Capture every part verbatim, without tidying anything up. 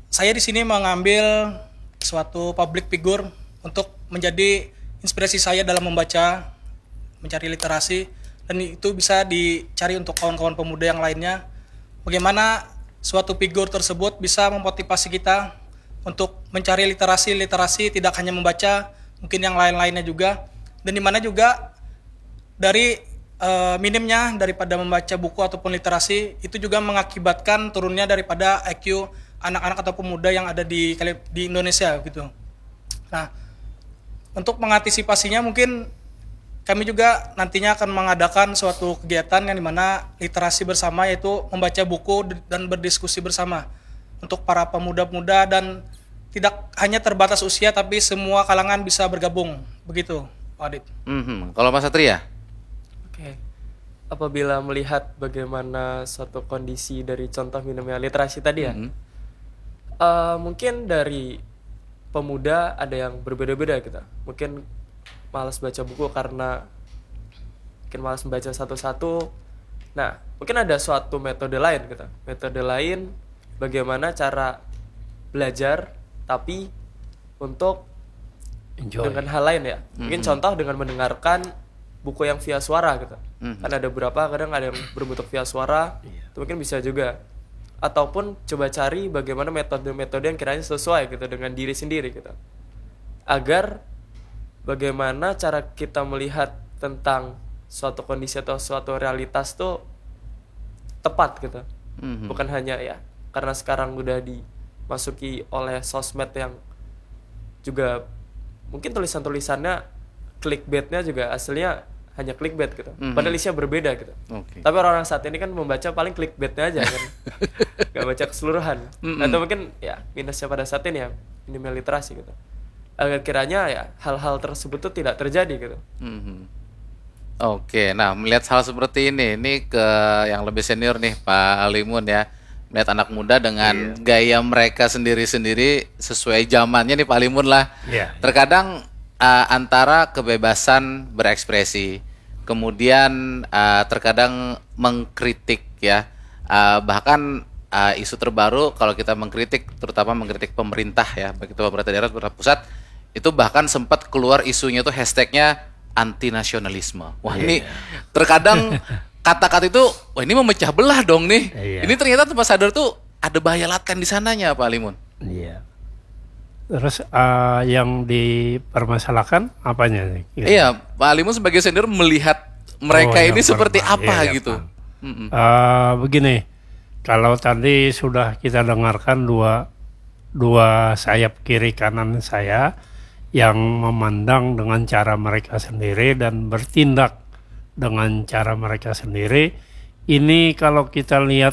saya di sini mengambil suatu public figure untuk menjadi inspirasi saya dalam membaca, mencari literasi, dan itu bisa dicari untuk kawan-kawan pemuda yang lainnya. Bagaimana suatu figur tersebut bisa memotivasi kita untuk mencari literasi-literasi, tidak hanya membaca, mungkin yang lain-lainnya juga. Dan dimana juga dari uh, minimnya daripada membaca buku ataupun literasi itu juga mengakibatkan turunnya daripada I Q anak-anak atau pemuda yang ada di di Indonesia gitu. Nah, untuk mengantisipasinya mungkin kami juga nantinya akan mengadakan suatu kegiatan yang dimana literasi bersama, yaitu membaca buku dan berdiskusi bersama untuk para pemuda-pemuda, dan tidak hanya terbatas usia tapi semua kalangan bisa bergabung begitu, Pak Adit. Mm-hmm. Kalau Mas Satria? Oke, apabila melihat bagaimana suatu kondisi dari contoh minimnya literasi tadi ya, mm-hmm. uh, mungkin dari pemuda ada yang berbeda-beda gitu. Mungkin malas baca buku karena mungkin malas membaca satu-satu. Nah, mungkin ada suatu metode lain gitu. Metode lain bagaimana cara belajar tapi untuk Enjoy. Dengan hal lain ya. Mungkin mm-hmm. contoh dengan mendengarkan buku yang via suara gitu. Mm-hmm. Kan ada beberapa, kadang ada yang berbentuk via suara. Yeah. Itu mungkin bisa juga. Ataupun coba cari bagaimana metode-metode yang kiranya sesuai gitu dengan diri sendiri gitu. Agar bagaimana cara kita melihat tentang suatu kondisi atau suatu realitas tuh tepat gitu. Mm-hmm. Bukan hanya ya karena sekarang udah dimasuki oleh sosmed yang juga mungkin tulisan-tulisannya clickbait-nya juga aslinya hanya clickbait gitu. Mm-hmm. Padahal isinya berbeda gitu. Okay. Tapi orang-orang saat ini kan membaca paling clickbait-nya aja kan. Gak baca keseluruhan. Mm-hmm. Atau mungkin ya minusnya pada saat ini ya minimal literasi gitu. Agar kiranya ya hal-hal tersebut tuh tidak terjadi gitu. Mm-hmm. Oke, nah melihat hal seperti ini, ini ke yang lebih senior nih Pak Alimun ya. Melihat anak muda dengan yeah. gaya mereka sendiri-sendiri sesuai zamannya nih Pak Alimun lah. Yeah. Terkadang uh, antara kebebasan berekspresi, kemudian uh, terkadang mengkritik ya, uh, bahkan uh, isu terbaru kalau kita mengkritik, terutama mengkritik pemerintah ya, baik itu pemerintah daerah atau pusat, itu bahkan sempat keluar isunya tuh hashtagnya anti nasionalisme. Wah yeah. ini terkadang kata-kata itu, wah ini memecah belah dong nih. Iya. Ini ternyata tempat sadar tuh ada bahaya latkan di sananya Pak Alimun. Iya. Terus uh, yang dipermasalahkan apanya nih? Gitu. Iya, Pak Alimun sebagai senior melihat mereka oh, ini seperti perma. apa iya, gitu. Uh, begini, kalau tadi sudah kita dengarkan dua dua sayap kiri kanan saya yang memandang dengan cara mereka sendiri dan bertindak dengan cara mereka sendiri. Ini kalau kita lihat,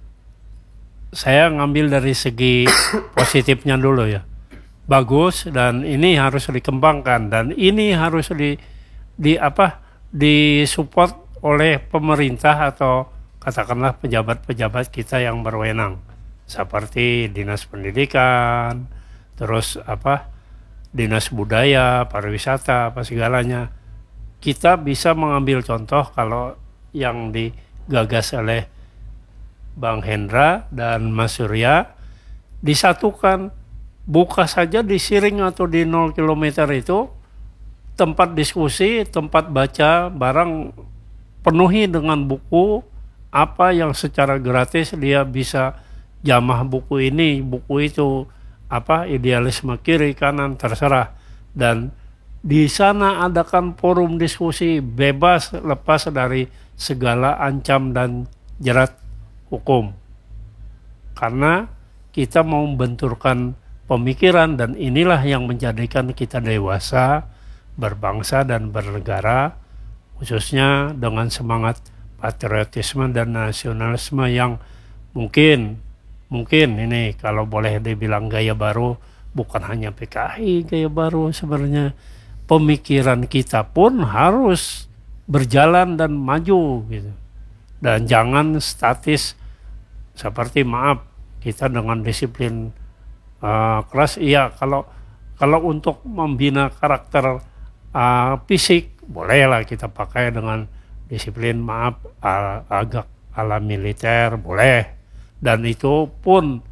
saya ngambil dari segi positifnya dulu ya. Bagus, dan ini harus dikembangkan, dan ini harus di di apa disupport oleh pemerintah atau katakanlah pejabat-pejabat kita yang berwenang seperti Dinas Pendidikan, terus apa Dinas Budaya, Pariwisata, apa segalanya. Kita bisa mengambil contoh kalau yang digagas oleh Bang Hendra dan Mas Surya, disatukan, buka saja di Siring atau di nol kilometer itu tempat diskusi, tempat baca barang, penuhi dengan buku apa yang secara gratis dia bisa jamah buku ini, buku itu, apa idealisme kiri kanan terserah, dan di sana adakan forum diskusi bebas lepas dari segala ancam dan jerat hukum. Karena kita mau membenturkan pemikiran, dan inilah yang menjadikan kita dewasa, berbangsa dan bernegara, khususnya dengan semangat patriotisme dan nasionalisme yang mungkin mungkin ini kalau boleh dibilang gaya baru, bukan hanya P K I gaya baru sebenarnya. Pemikiran kita pun harus berjalan dan maju gitu. Dan jangan statis seperti maaf kita dengan disiplin uh, keras. Iya, kalau kalau untuk membina karakter uh, fisik bolehlah kita pakai dengan disiplin maaf uh, agak ala militer boleh. Dan itu pun